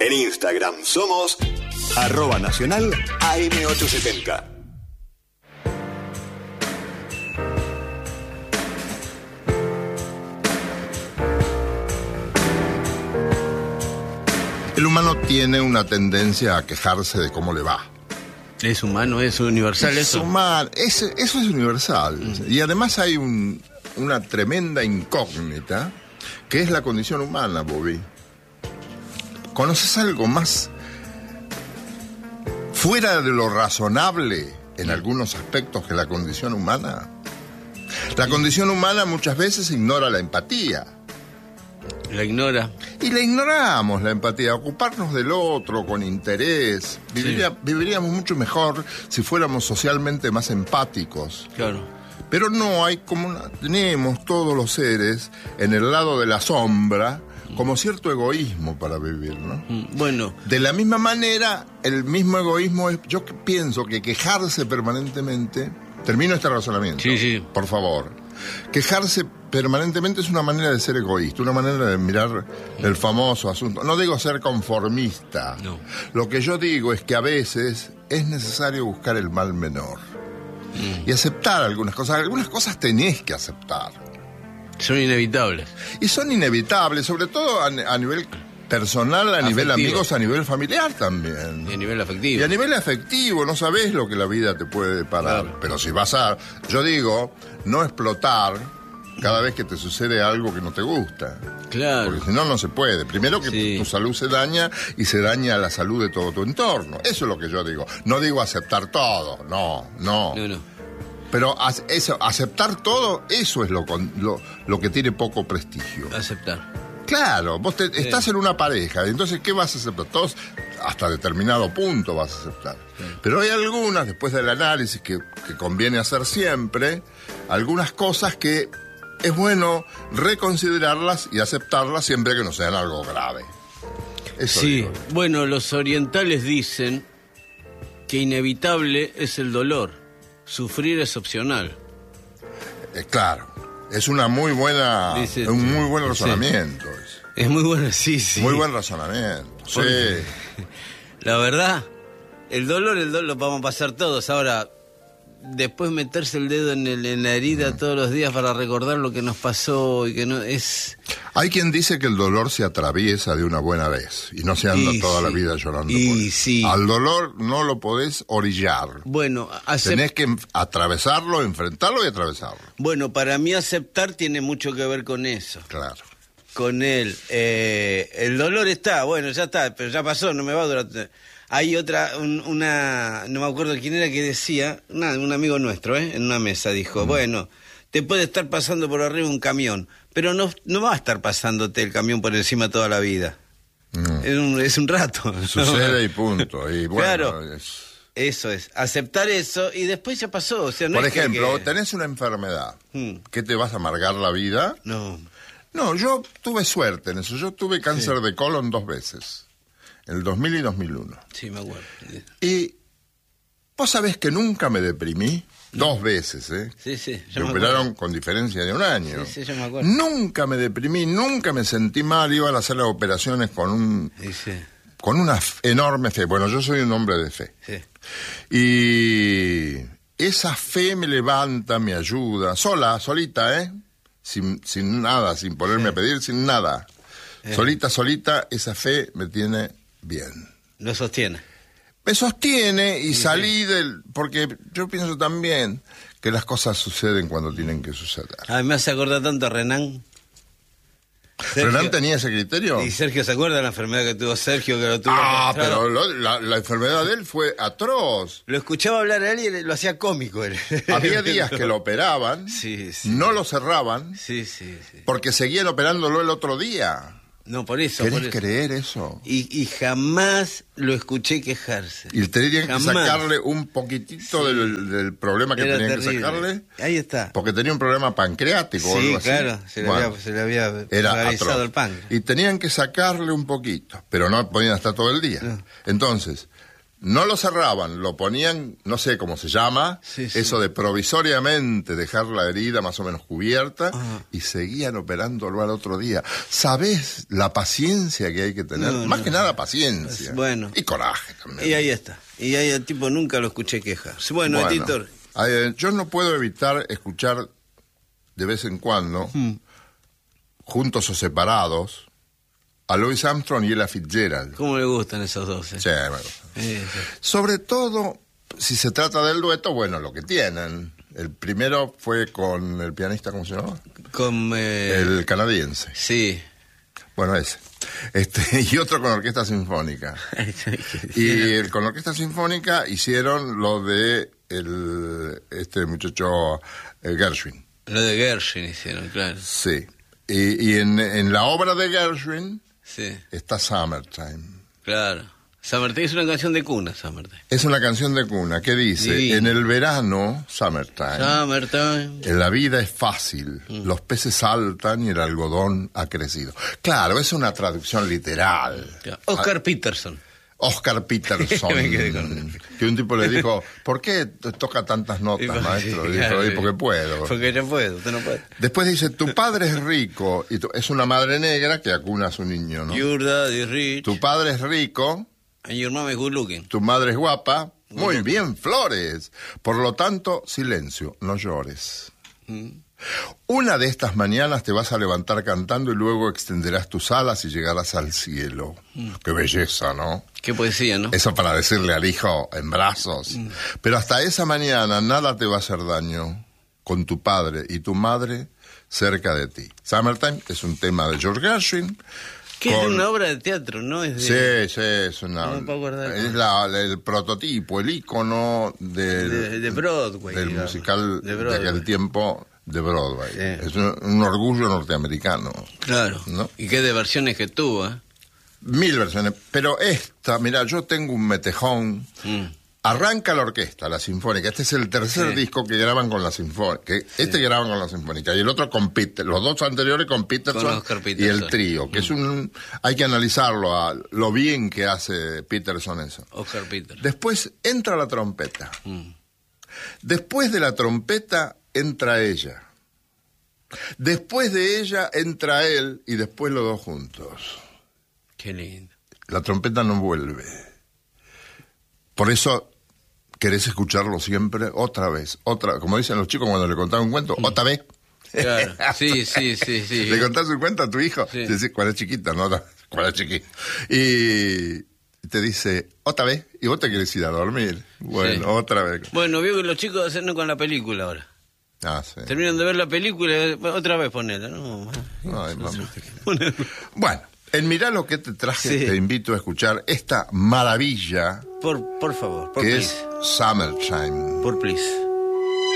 En Instagram somos @nacional AM870. El humano tiene una tendencia a quejarse de cómo le va. ¿Es humano? ¿Es universal eso? Eso es universal. Y además hay una tremenda incógnita, que es la condición humana, Bobby. ¿Conoces algo más fuera de lo razonable en algunos aspectos que la condición humana? La condición humana muchas veces ignora la empatía. La ignora. Y la ignoramos, la empatía. Ocuparnos del otro con interés. Viviríamos mucho mejor si fuéramos socialmente más empáticos. Claro. Pero no, tenemos todos los seres en el lado de la sombra como cierto egoísmo para vivir, ¿no? Bueno. De la misma manera, el mismo egoísmo es... Yo pienso que quejarse permanentemente... Termino este razonamiento. Sí. Por favor. Quejarse permanentemente es una manera de ser egoísta, una manera de mirar el famoso asunto. No digo ser conformista. No. Lo que yo digo es que a veces es necesario buscar el mal menor. Y aceptar algunas cosas. Algunas cosas tenés que aceptar. Son inevitables. Y son inevitables, sobre todo a nivel personal, a nivel amigos, a nivel familiar también. Y a nivel afectivo. Y a nivel afectivo, no sabés lo que la vida te puede deparar. Claro. Pero si vas yo digo, no explotar cada vez que te sucede algo que no te gusta. Claro. Porque si no, no se puede. Primero que tu salud se daña y se daña la salud de todo tu entorno. Eso es lo que yo digo. No digo aceptar todo, no. Pero aceptar todo, eso es lo que tiene poco prestigio. Aceptar. Claro, vos estás en una pareja, entonces ¿qué vas a aceptar? Todos, hasta determinado punto vas a aceptar. Sí. Pero hay algunas, después del análisis que conviene hacer siempre, algunas cosas que es bueno reconsiderarlas y aceptarlas siempre que no sean algo grave. Eso sí, digo. Bueno, los orientales dicen que inevitable es el dolor, sufrir es opcional. Claro. Es una muy buena, un muy buen razonamiento. Sí. Es muy bueno, sí. Muy buen razonamiento, sí. La verdad, el dolor lo vamos a pasar todos. Ahora, después meterse el dedo en la herida todos los días para recordar lo que nos pasó y que no es... Hay quien dice que el dolor se atraviesa de una buena vez y no se anda toda la vida llorando por él. Al dolor no lo podés orillar. Bueno, tenés que atravesarlo, enfrentarlo y atravesarlo. Bueno, para mí aceptar tiene mucho que ver con eso. Claro. Con él. El dolor está, bueno, ya está, pero ya pasó, no me va a durar... Hay otra, no me acuerdo quién era que decía, un amigo nuestro, en una mesa dijo, bueno, te puede estar pasando por arriba un camión, pero no va a estar pasándote el camión por encima toda la vida. Es un rato. Sucede y punto. Y bueno, claro, eso es, aceptar eso y después ya pasó. O sea, no por ejemplo, tenés una enfermedad, ¿qué te vas a amargar la vida? No, yo tuve suerte en eso, yo tuve cáncer de colon 2 veces. El 2000 y 2001. Sí, me acuerdo. Y vos sabés que nunca me deprimí. 2 veces, Sí. Me operaron con diferencia de 1 año. Sí, yo me acuerdo. Nunca me deprimí, nunca me sentí mal. Iban a hacer las operaciones con una enorme fe. Bueno, yo soy un hombre de fe. Sí. Y esa fe me levanta, me ayuda. Solita, Sin nada, sin ponerme a pedir, sin nada. Solita, esa fe me tiene bien. Lo sostiene. Me sostiene y salí porque yo pienso también que las cosas suceden cuando tienen que suceder. Me hace acordar tanto a Renan. ¿Renan tenía ese criterio? Y Sergio, ¿se acuerda de la enfermedad que tuvo Sergio? Que lo tuvo pero la enfermedad de él fue atroz. Lo escuchaba hablar a él y lo hacía cómico él. Había días que lo operaban, no lo cerraban, porque seguían operándolo el otro día. No, por eso. ¿Querés creer eso? Y jamás lo escuché quejarse. Y tenían que sacarle un poquitito del problema que tenían que sacarle. Ahí está. Porque tenía un problema pancreático o algo así. Claro, se le había paralizado el páncreas. Y tenían que sacarle un poquito, pero no podían estar todo el día. No. Entonces, no lo cerraban, lo ponían, no sé cómo se llama, Sí, sí. eso de provisoriamente dejar la herida más o menos cubierta, y seguían operándolo al otro día. ¿Sabés la paciencia que hay que tener? No, Más no. que nada paciencia. Bueno. Y coraje también. Y ahí está. Y ahí el tipo nunca lo escuché quejarse. Bueno, editor. Yo no puedo evitar escuchar de vez en cuando, juntos o separados, a Louis Armstrong y Ella Fitzgerald. ¿Cómo le gustan esos dos? Sí, bueno. Sí. Sobre todo, si se trata del dueto, bueno, lo que tienen. El primero fue con el pianista, ¿cómo se llama? Con... El canadiense. Sí. Bueno, ese. Y otro con orquesta sinfónica. Y con orquesta sinfónica hicieron lo de este muchacho Gershwin. Lo de Gershwin hicieron, claro. Sí. Y en la obra de Gershwin Sí, está Summertime. claro. Summertime es una canción de cuna, Summertime. Es una canción de cuna que dice, Divino. en el verano, Summertime, Summertime. la vida es fácil, los peces saltan y el algodón ha crecido. Claro, es una traducción literal. Oscar Peterson. Oscar Peterson, Me quedé con que un tipo le dijo, ¿por qué toca tantas notas, maestro? Y dijo, porque puedo. Porque yo puedo, usted no puede. Después dice, tu padre es rico, y es una madre negra que acuna a su niño, ¿no? Your daddy is rich, Tu padre es rico, and your mom is good looking. tu madre es guapa, muy bien, Flores. Por lo tanto, silencio, no llores. Una de estas mañanas te vas a levantar cantando y luego extenderás tus alas y llegarás al cielo. Qué belleza, ¿no? Qué poesía, ¿no? Eso para decirle al hijo en brazos. Pero hasta esa mañana nada te va a hacer daño con tu padre y tu madre cerca de ti. Summertime es un tema de George Gershwin. Que es una obra de teatro, ¿no? Es de... Sí, es una... No me puedo acordar. Es el prototipo, el ícono de Broadway. del digamos. musical De de Broadway. aquel tiempo de Broadway. Sí. Es un orgullo norteamericano. Claro. ¿No? Y qué de versiones que tuvo, ¿eh? 1000 versiones. Pero esta, mira, yo tengo un metejón. Arranca la orquesta, la sinfónica. Este es el tercer disco que graban con la sinfónica. Este graban con la sinfónica y el otro con Peter. Los dos anteriores con Peterson, Con Oscar y Peterson. el trío, que es hay que analizarlo a lo bien que hace Peterson eso. Oscar Peterson. Después entra la trompeta. Después de la trompeta entra ella. Después de ella entra él y después los dos juntos. Qué lindo. La trompeta no vuelve. Por eso querés escucharlo siempre, otra vez, como dicen los chicos cuando le contaban un cuento, otra vez. Claro. Sí. ¿Le contás un cuento a tu hijo? Sí. Te dice, cuando es chiquita, ¿no? Cuando es chiquita. Y te dice, otra vez, y vos te querés ir a dormir. Bueno, Sí. otra vez. Bueno, vio que los chicos hacen con la película ahora. Ah, sí. Terminan de ver la película y otra vez ponela, ¿no? Ay, mamá. Ponela. Bueno, en Mirá lo que te traje, Sí. te invito a escuchar esta maravilla Por favor, por que please. es Summertime. Por please.